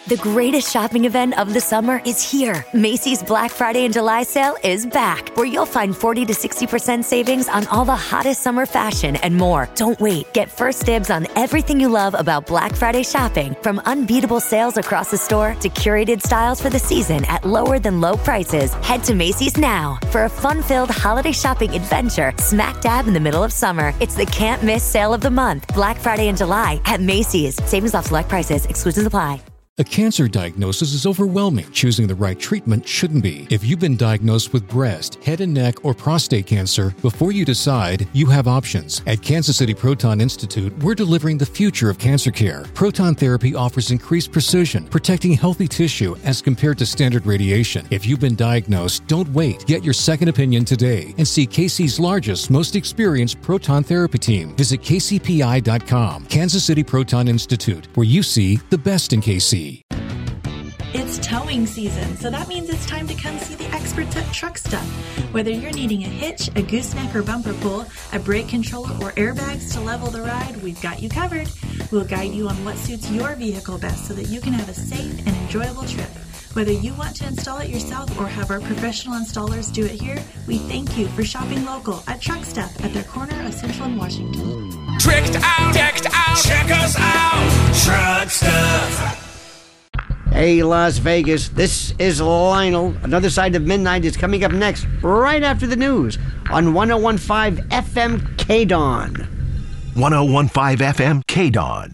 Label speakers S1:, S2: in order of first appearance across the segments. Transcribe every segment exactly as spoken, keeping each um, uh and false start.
S1: The greatest shopping event of the summer is here. Macy's Black Friday and July sale is back, where you'll find forty to sixty percent savings on all the hottest summer fashion and more. Don't wait. Get first dibs on everything you love about Black Friday shopping, from unbeatable sales across the store to curated styles for the season at lower than low prices. Head to Macy's now for a fun-filled holiday shopping adventure smack dab in the middle of summer. It's the can't miss sale of the month. Black Friday in July at Macy's. Savings off select prices. Exclusions apply.
S2: A cancer diagnosis is overwhelming. Choosing the right treatment shouldn't be. If you've been diagnosed with breast, head and neck, or prostate cancer, before you decide, you have options. At Kansas City Proton Institute, we're delivering the future of cancer care. Proton therapy offers increased precision, protecting healthy tissue as compared to standard radiation. If you've been diagnosed, don't wait. Get your second opinion today and see K C's largest, most experienced proton therapy team. Visit K C P I dot com. Kansas City Proton Institute, where you see the best in K C.
S3: It's towing season, so that means it's time to come see the experts at Truck Stuff. Whether you're needing a hitch, a gooseneck or bumper pull, a brake controller, or airbags to level the ride, we've got you covered. We'll guide you on what suits your vehicle best so that you can have a safe and enjoyable trip. Whether you want to install it yourself or have our professional installers do it here, we thank you for shopping local at Truck Stuff at their corner of Central and Washington.
S4: Tricked out, decked out, check us out, Truck Stuff.
S5: Hey, Las Vegas, this is Lionel. Another Side of Midnight is coming up next, right after the news, on one oh one point five F M K D O N.
S6: one oh one point five F M K D O N.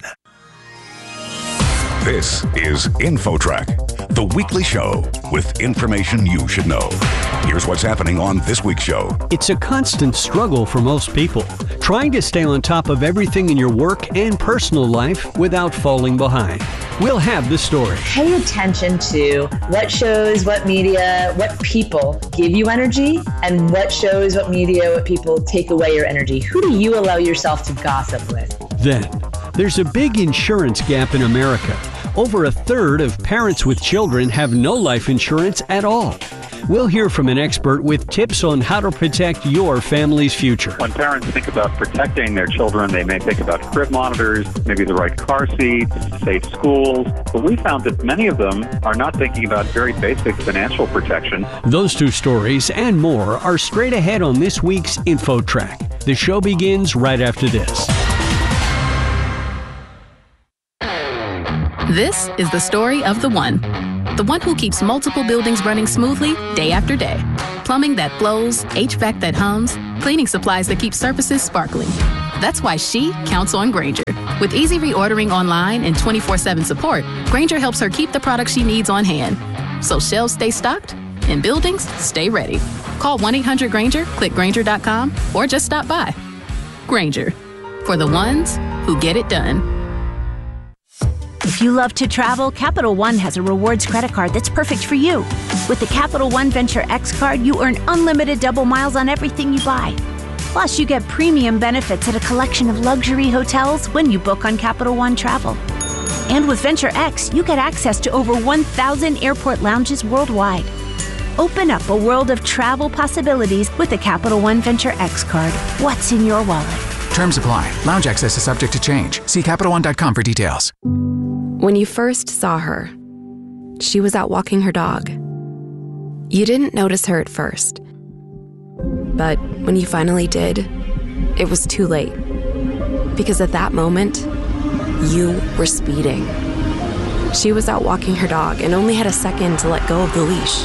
S6: This is InfoTrack, the weekly show with information you should know. Here's what's happening on this week's show.
S7: It's a constant struggle for most people, trying to stay on top of everything in your work and personal life without falling behind. We'll have the story.
S8: Pay attention to what shows, what media, what people give you energy, and what shows, what media, what people take away your energy. Who do you allow yourself to gossip with?
S7: Then, there's a big insurance gap in America. Over a third of parents with children have no life insurance at all. We'll hear from an expert with tips on how to protect your family's future.
S9: When parents think about protecting their children, they may think about crib monitors, maybe the right car seats, safe schools. But we found that many of them are not thinking about very basic financial protection.
S7: Those two stories and more are straight ahead on this week's InfoTrack. The show begins right after this.
S10: This is the story of the one. The one who keeps multiple buildings running smoothly day after day. Plumbing that flows, H V A C that hums, cleaning supplies that keep surfaces sparkling. That's why she counts on Grainger. With easy reordering online and twenty-four seven support, Grainger helps her keep the products she needs on hand. So shelves stay stocked and buildings stay ready. Call one eight hundred Grainger, click Grainger dot com, or just stop by. Grainger, for the ones who get it done.
S11: If you love to travel, Capital One has a rewards credit card that's perfect for you. With the Capital One Venture X card, you earn unlimited double miles on everything you buy. Plus, you get premium benefits at a collection of luxury hotels when you book on Capital One Travel. And with Venture X, you get access to over one thousand airport lounges worldwide. Open up a world of travel possibilities with the Capital One Venture X card. What's in your wallet?
S12: Terms apply. Lounge access is subject to change. See Capital One dot com for details.
S13: When you first saw her, she was out walking her dog. You didn't notice her at first. But when you finally did, it was too late. Because at that moment, you were speeding. She was out walking her dog and only had a second to let go of the leash.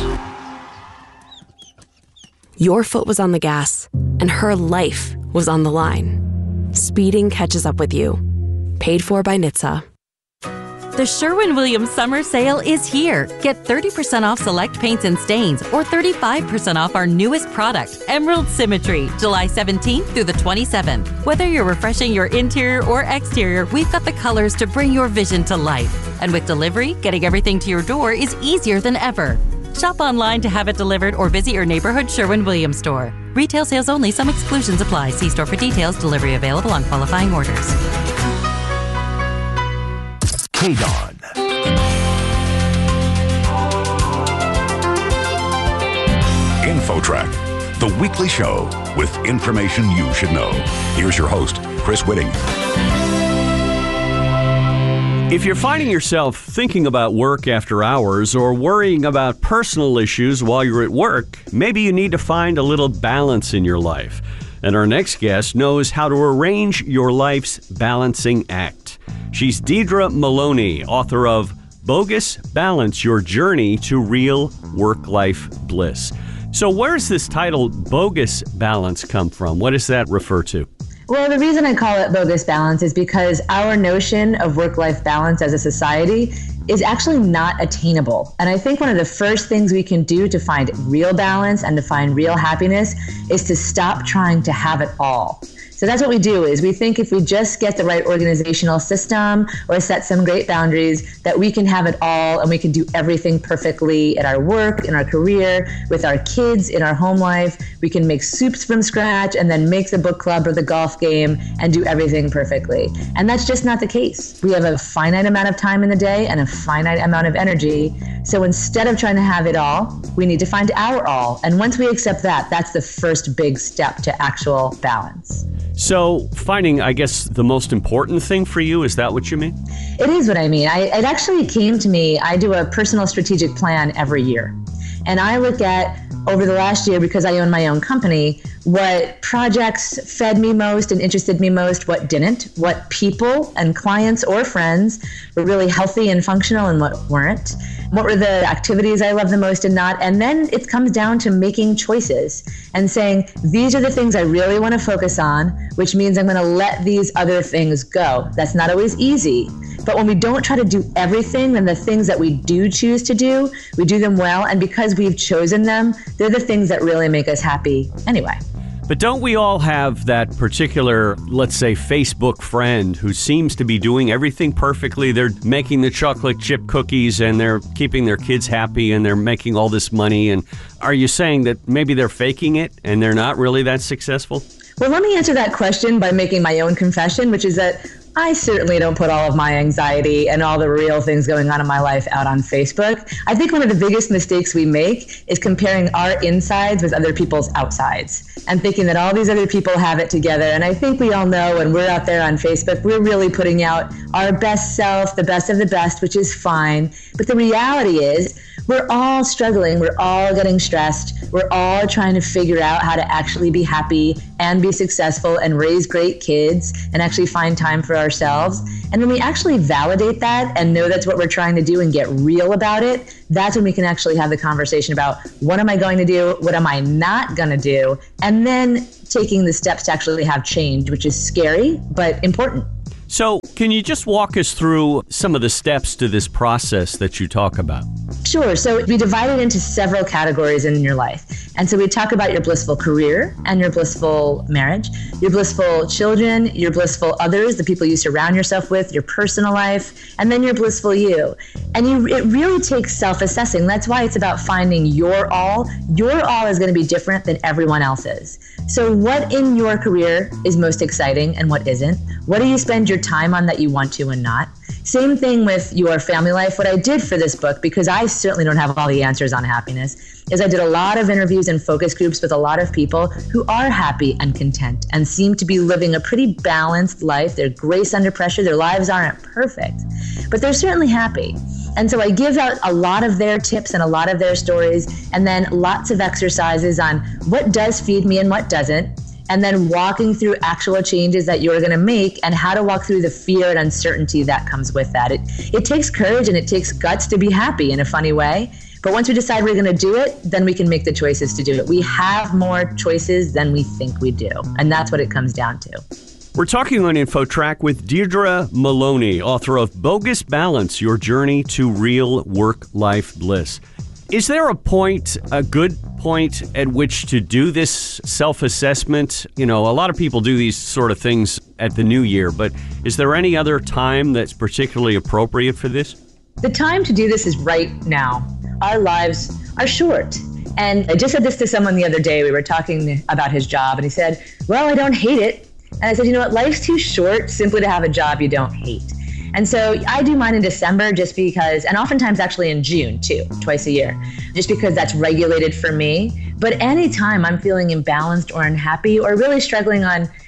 S13: Your foot was on the gas, and her life was on the line. Speeding catches up with you. Paid for by N H T S A.
S14: The Sherwin-Williams Summer Sale is here. Get thirty percent off select paints and stains or thirty-five percent off our newest product, Emerald Symmetry, July seventeenth through the twenty-seventh. Whether you're refreshing your interior or exterior, we've got the colors to bring your vision to life. And with delivery, getting everything to your door is easier than ever. Shop online to have it delivered or visit your neighborhood Sherwin-Williams store. Retail sales only. Some exclusions apply. See store for details. Delivery available on qualifying orders.
S6: K D O N. InfoTrack, the weekly show with information you should know. Here's your host, Chris Whitting.
S7: If you're finding yourself thinking about work after hours or worrying about personal issues while you're at work, maybe you need to find a little balance in your life. And our next guest knows how to arrange your life's balancing act. She's Deirdre Maloney, author of Bogus Balance, Your Journey to Real Work-Life Bliss. So where's this title, Bogus Balance, come from? What does that refer to?
S8: Well, the reason I call it bogus balance is because our notion of work-life balance as a society is actually not attainable. And I think one of the first things we can do to find real balance and to find real happiness is to stop trying to have it all. So that's what we do, is we think if we just get the right organizational system or set some great boundaries, that we can have it all and we can do everything perfectly at our work, in our career, with our kids, in our home life. We can make soups from scratch and then make the book club or the golf game and do everything perfectly. And that's just not the case. We have a finite amount of time in the day and a finite amount of energy. So instead of trying to have it all, we need to find our all. And once we accept that, that's the first big step to actual balance.
S7: So finding, I guess, the most important thing for you, is that what you mean?
S8: It is what I mean. I, it actually came to me, I do a personal strategic plan every year. And I look at, over the last year, because I own my own company, what projects fed me most and interested me most, what didn't, what people and clients or friends were really healthy and functional and what weren't, what were the activities I love the most and not. And then it comes down to making choices and saying, these are the things I really want to focus on, which means I'm going to let these other things go. That's not always easy. But when we don't try to do everything, then the things that we do choose to do, we do them well. And because we've chosen them, they're the things that really make us happy anyway.
S7: But don't we all have that particular, let's say, Facebook friend who seems to be doing everything perfectly? They're making the chocolate chip cookies and they're keeping their kids happy and they're making all this money. And are you saying that maybe they're faking it and they're not really that successful?
S8: Well, let me answer that question by making my own confession, which is that I certainly don't put all of my anxiety and all the real things going on in my life out on Facebook. I think one of the biggest mistakes we make is comparing our insides with other people's outsides and thinking that all these other people have it together. And I think we all know when we're out there on Facebook, we're really putting out our best self, the best of the best, which is fine. But the reality is, we're all struggling. We're all getting stressed. We're all trying to figure out how to actually be happy and be successful and raise great kids and actually find time for ourselves. And when we actually validate that and know that's what we're trying to do and get real about it, that's when we can actually have the conversation about what am I going to do? What am I not going to do? And then taking the steps to actually have change, which is scary, but important.
S7: So can you just walk us through some of the steps to this process that you talk about?
S8: Sure. So we divide it into several categories in your life. And so we talk about your blissful career and your blissful marriage, your blissful children, your blissful others, the people you surround yourself with, your personal life, and then your blissful you. And you, it really takes self-assessing. That's why it's about finding your all. Your all is going to be different than everyone else's. So what in your career is most exciting and what isn't? What do you spend your time on that you want to and not? Same thing with your family life. What I did for this book, because I certainly don't have all the answers on happiness, is I did a lot of interviews and focus groups with a lot of people who are happy and content and seem to be living a pretty balanced life. They're grace under pressure. Their lives aren't perfect, but they're certainly happy. And so I give out a lot of their tips and a lot of their stories, and then lots of exercises on what does feed me and what doesn't, and then walking through actual changes that you're going to make and how to walk through the fear and uncertainty that comes with that. It, it takes courage and it takes guts to be happy in a funny way. But once we decide we're going to do it, then we can make the choices to do it. We have more choices than we think we do. And that's what it comes down to.
S7: We're talking on InfoTrack with Deirdre Maloney, author of Bogus Balance, Your Journey to Real Work-Life Bliss. Is there a point, a good point at which to do this self-assessment? You know, a lot of people do these sort of things at the new year, but is there any other time that's particularly appropriate for this?
S8: The time to do this is right now. Our lives are short. And I just said this to someone the other day. We were talking about his job, and he said, well, I don't hate it. And I said, you know what, life's too short simply to have a job you don't hate. And so I do mine in December just because, and oftentimes actually in June too, twice a year, just because that's regulated for me. But anytime I'm feeling imbalanced or unhappy or really struggling on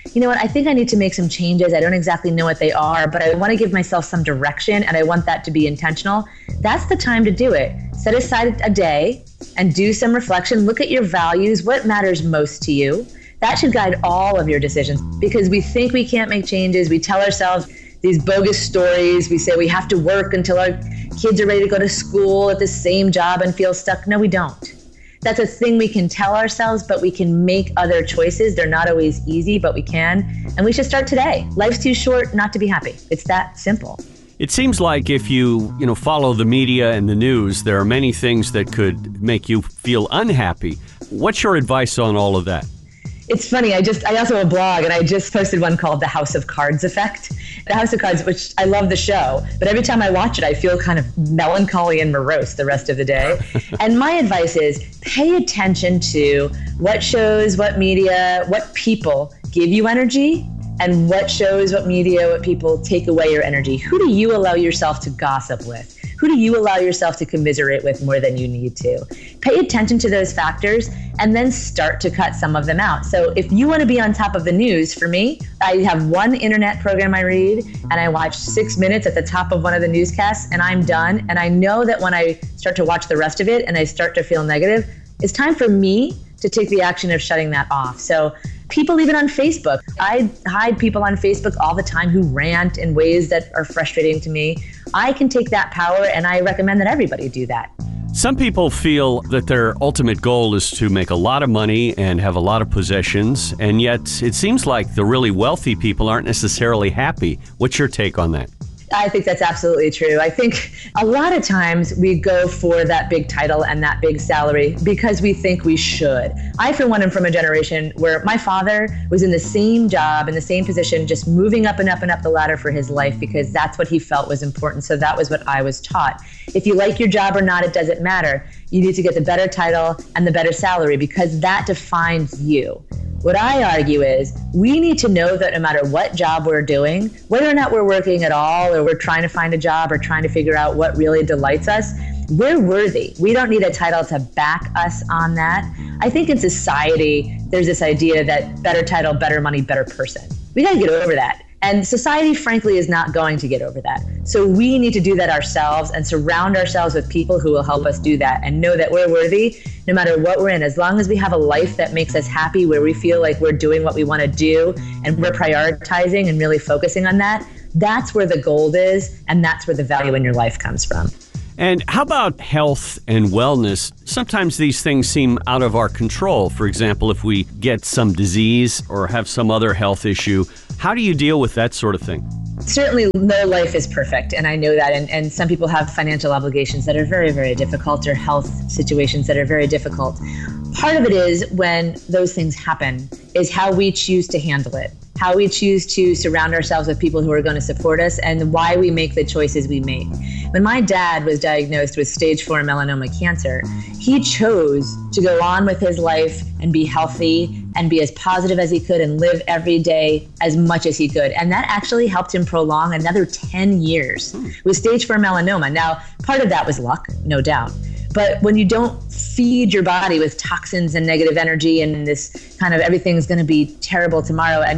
S8: you know what, I think I need to make some changes. I don't exactly know what they are, but I want to give myself some direction and I want that to be intentional. That's the time to do it. Set aside a day and do some reflection. Look at your values. What matters most to you? That should guide all of your decisions, because we think we can't make changes. We tell ourselves these bogus stories. We say we have to work until our kids are ready to go to school at the same job and feel stuck. No, we don't. That's a thing we can tell ourselves, but we can make other choices. They're not always easy, but we can. And we should start today. Life's too short not to be happy. It's that simple.
S7: It seems like if you, you know, follow the media and the news, there are many things that could make you feel unhappy. What's your advice on all of that?
S8: It's funny, I just, I also have a blog, and I just posted one called The House of Cards Effect. The House of Cards, which I love the show, but every time I watch it, I feel kind of melancholy and morose the rest of the day. And my advice is pay attention to what shows, what media, what people give you energy, and what shows, what media, what people take away your energy. Who do you allow yourself to gossip with? Who do you allow yourself to commiserate with more than you need to? Pay attention to those factors and then start to cut some of them out. So if you want to be on top of the news, for me, I have one internet program I read and I watch six minutes at the top of one of the newscasts and I'm done. And I know that when I start to watch the rest of it and I start to feel negative, it's time for me to take the action of shutting that off. So people even on Facebook, I hide people on Facebook all the time who rant in ways that are frustrating to me. I can take that power, and I recommend that everybody do that.
S7: Some people feel that their ultimate goal is to make a lot of money and have a lot of possessions, and yet it seems like the really wealthy people aren't necessarily happy. What's your take on that?
S8: I think that's absolutely true. I think a lot of times we go for that big title and that big salary because we think we should. I, for one, am from a generation where my father was in the same job, in the same position, just moving up and up and up the ladder for his life because that's what he felt was important. So that was what I was taught. If you like your job or not, it doesn't matter. You need to get the better title and the better salary because that defines you. What I argue is we need to know that no matter what job we're doing, whether or not we're working at all or we're trying to find a job or trying to figure out what really delights us, we're worthy. We don't need a title to back us on that. I think in society, there's this idea that better title, better money, better person. We got to get over that. And society, frankly, is not going to get over that. So we need to do that ourselves and surround ourselves with people who will help us do that and know that we're worthy no matter what we're in. As long as we have a life that makes us happy, where we feel like we're doing what we want to do and we're prioritizing and really focusing on that, that's where the gold is, and that's where the value in your life comes from.
S7: And how about health and wellness? Sometimes these things seem out of our control. For example, if we get some disease or have some other health issue, how do you deal with that sort of thing?
S8: Certainly no life is perfect, and I know that, and, and some people have financial obligations that are very, very difficult or health situations that are very difficult. Part of it is when those things happen is how we choose to handle it, how we choose to surround ourselves with people who are going to support us, and why we make the choices we make. When my dad was diagnosed with stage four melanoma cancer, he chose to go on with his life and be healthy and be as positive as he could and live every day as much as he could. And that actually helped him prolong another ten years with stage four melanoma. Now, part of that was luck, no doubt. But when you don't feed your body with toxins and negative energy and this kind of everything's going to be terrible tomorrow, and